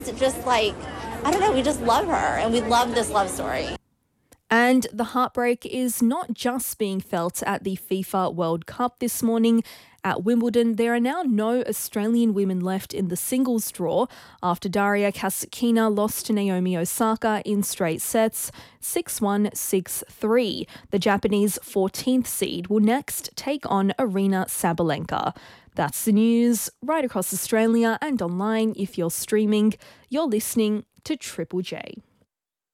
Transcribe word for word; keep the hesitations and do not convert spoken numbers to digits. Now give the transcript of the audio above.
It's just like, I don't know, we just love her and we love this love story. And the heartbreak is not just being felt at the FIFA World Cup this morning. At Wimbledon, there are now no Australian women left in the singles draw after Daria Kasatkina lost to Naomi Osaka in straight sets, six one, six three. The Japanese fourteenth seed will next take on Arina Sabalenka. That's the news right across Australia and online if you're streaming. You're listening to Triple J.